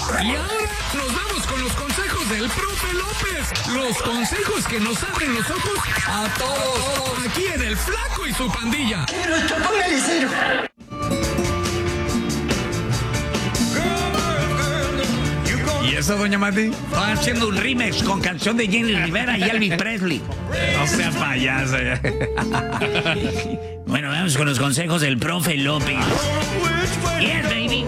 Y ahora nos vamos con los consejos del profe López. Los consejos que nos abren los ojos a todos. Aquí en El Flaco y su pandilla. Póngale cero. ¿Y eso, doña Mati? Estoy haciendo un remix con canción de Jenny Rivera y Elvis Presley. No sea payaso. Bueno, vamos con los consejos del profe López. Yeah, baby.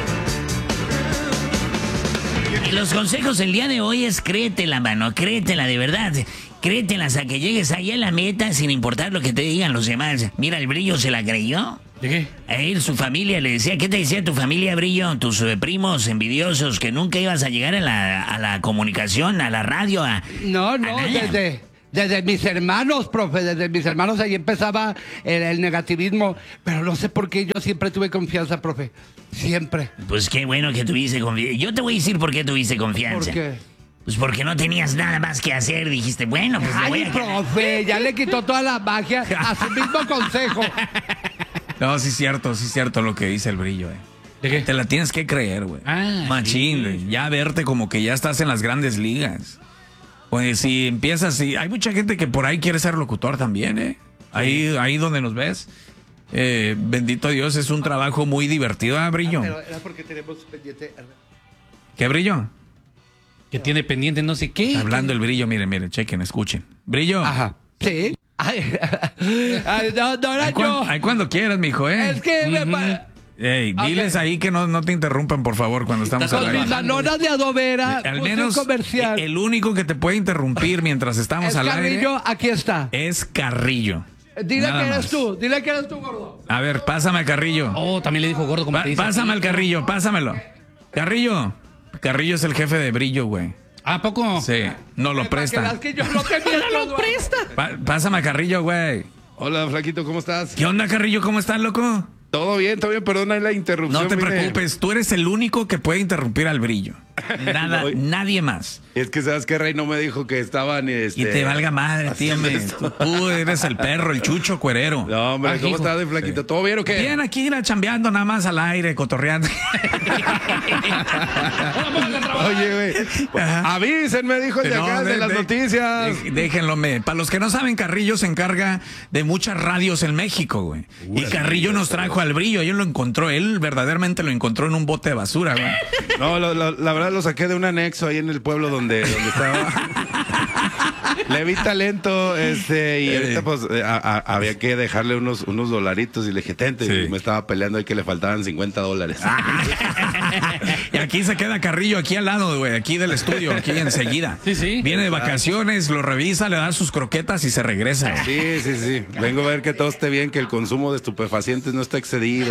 Y los consejos del día de hoy es créetela, mano, créetela de verdad. Créetela hasta que llegues ahí a la meta sin importar lo que te digan los demás. Mira, el Brillo se la creyó. ¿De qué? A él, su familia le decía, ¿qué te decía tu familia, Brillo? Tus primos envidiosos, que nunca ibas a llegar a la comunicación, a la radio, No, nada. desde mis hermanos, profe, desde mis hermanos ahí empezaba el negativismo, pero no sé por qué yo siempre tuve confianza, profe, siempre. Pues qué bueno que tuviste confianza. Yo te voy a decir por qué tuviste confianza. ¿Por qué? Pues porque no tenías nada más que hacer. Dijiste, bueno, pues le voy Ay, a... profe, ya le quitó toda la magia a su mismo consejo. No, sí es cierto lo que dice el Brillo, ¿De qué? Te la tienes que creer, güey. Machín, sí. güey. Ya verte como que ya estás en las grandes ligas. Pues si empiezas, hay mucha gente que por ahí quiere ser locutor también, ¿eh? Ahí donde nos ves. Bendito Dios, es un trabajo muy divertido, ¿ah, Brillo? Pero era porque tenemos pendiente. ¿Qué, Brillo? Que tiene pendiente no sé qué. Hablando el Brillo, miren, chequen, escuchen. Brillo. Ajá. Sí. Ay, no era yo. Ay, cuando quieras, mijo, ¿eh? Es que Ey, diles ahí que no te interrumpan, por favor, cuando estamos al con mis aire. manonas de adobera, Al puse menos un comercial. el único que te puede interrumpir mientras estamos Es al Carrillo, aire aquí está. es Carrillo. Dile Nada que eres más. tú, dile que eres tú, gordo. A ver, pásame a Carrillo. Oh, también le dijo gordo como te dice. Pásame al Carrillo, pásamelo. Carrillo es el jefe de Brillo, güey. ¿A poco? Sí, no lo presta. Que yo no te lo presta. Pásame a Carrillo, güey. Hola, Flaquito, ¿cómo estás? ¿Qué onda, Carrillo? ¿Cómo estás, loco? Todo bien, perdona la interrupción. No te vine- preocupes, tú eres el único que puede interrumpir al Brillo. Nada, nadie más. Es que, ¿sabes qué, Rey? No me dijo que estaban... Y te valga madre, tío, haciendo hombre. esto. Tú eres el perro, el chucho cuerero. No, hombre, ¿cómo hijo. estás, Flaquito? ¿Todo bien o qué? Bien, aquí chambeando nada más al aire, cotorreando. Oye, güey, Ajá. avísenme, dijo el de No, acá, de las noticias. Déjenlo, para los que no saben, Carrillo se encarga de muchas radios en México, güey. Y Carrillo nos trajo al Brillo, él lo encontró, él verdaderamente lo encontró en un bote de basura, güey. No, la verdad lo saqué de un anexo ahí en el pueblo donde estaba. Le vi talento, y ahorita pues había que dejarle unos dolaritos y le dije, tente, Sí. y me estaba peleando y que le faltaban $50. Y aquí se queda Carrillo, aquí al lado, güey, aquí del estudio, aquí enseguida. Sí. Viene de vacaciones, lo revisa, le da sus croquetas y se regresa. Sí. Vengo a ver que todo esté bien, que el consumo de estupefacientes no está excedido.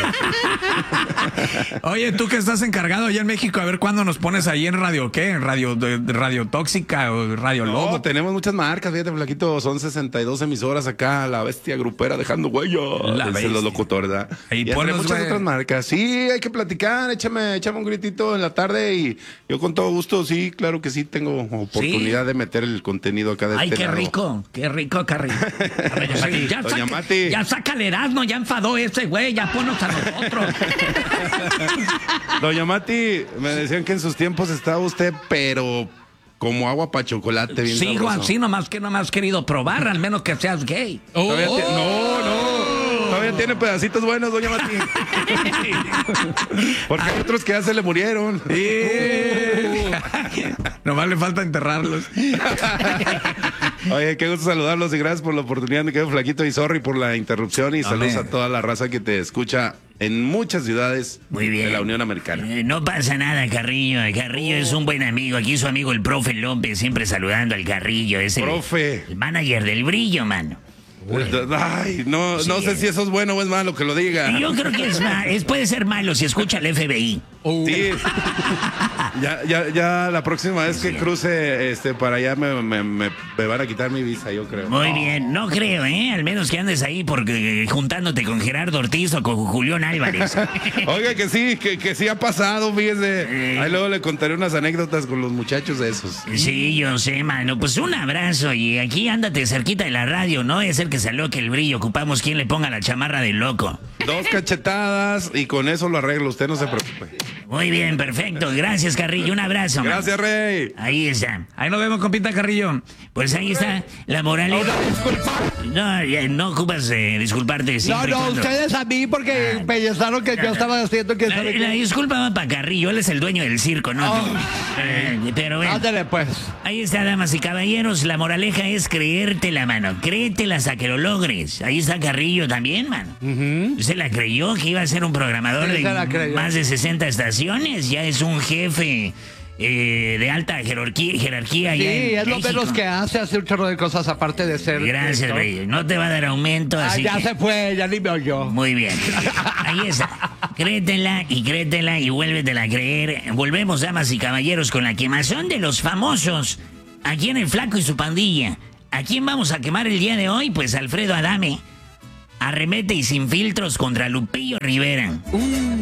Oye, tú que estás encargado allá en México, a ver cuándo nos pones ahí en Radio, ¿qué? En Radio Tóxica o Radio Lobo. No, tenemos muchas marcas, fíjate, Flaquito, son 62 emisoras acá, la bestia grupera dejando huella. La Dicen bestia. los locutores, ¿verdad? Ahí Y entre ponlos, muchas güey. otras marcas. Sí, hay que platicar, échame un gritito en la tarde y yo con todo gusto, sí, claro que sí, tengo oportunidad de meter el contenido acá de Ay, este qué lado. rico, Carrillo. Doña Mati. Ya saca el Erasmo, ya enfadó ese güey, ya ponnos a nosotros. Doña Mati, me decían que en sus tiempos estaba usted, pero como agua para chocolate, bien Sigo sabroso. así, nomás que no me has querido probar, al menos que seas gay. Todavía todavía tiene pedacitos buenos, doña Mati. Porque hay otros que ya se le murieron. Nomás le falta enterrarlos. Oye, qué gusto saludarlos y gracias por la oportunidad, mi querido Flaquito, y sorry por la interrupción y saludos Amén. a toda la raza que te escucha en muchas ciudades Muy bien. de la Unión Americana. No pasa nada, Carrillo. El Carrillo es un buen amigo. Aquí su amigo el profe López, siempre saludando al Carrillo. Es Profe. el manager del Brillo, mano. Ay, no sé si eso es bueno o es malo que lo diga. Y yo creo que puede ser malo si escucha el FBI. Sí. Ya la próxima vez que cruce para allá me van a quitar mi visa, yo creo. Muy bien, no creo, ¿eh? Al menos que andes ahí porque juntándote con Gerardo Ortiz o con Julián Álvarez. Oiga, que sí ha pasado, fíjese. Ahí luego le contaré unas anécdotas con los muchachos de esos. Sí, yo sé, mano. Pues un abrazo y aquí ándate cerquita de la radio, ¿no? Es el que se aloque el Brillo. Ocupamos quien le ponga la chamarra del loco. 2 cachetadas y con eso lo arreglo. Usted no se preocupe. Muy bien, perfecto. Gracias, Carrillo. Un abrazo. man. Gracias, Rey. Ahí está. Ahí nos vemos, compita Carrillo. Pues ahí está la moraleja. No, no ocupas disculparte. No, siempre y no, cuando- ustedes a mí porque pensaron que yo estaba haciendo que La disculpa va para Carrillo, él es el dueño del circo, ¿no? tú. Pero bueno, Ándale, pues. ahí está, damas y caballeros, la moraleja es creértela, mano. Créetela hasta que lo logres. Ahí está Carrillo también, mano. Se la creyó que iba a ser un programador Sí, se la de creyó. más de 60 estaciones. Ya es un jefe de alta jerarquía. Sí, ya en es lo México. menos que hace un chorro de cosas aparte de ser. Gracias, director. Rey. No te va a dar aumento, Ah, así ya que... se fue, ya ni me oyó. Muy bien. Ahí está. Créetela y vuélvetela a creer. Volvemos, damas y caballeros, con la quemazón de los famosos. Aquí en El Flaco y su pandilla. ¿A quién vamos a quemar el día de hoy? Pues Alfredo Adame. Arremete y sin filtros contra Lupillo Rivera.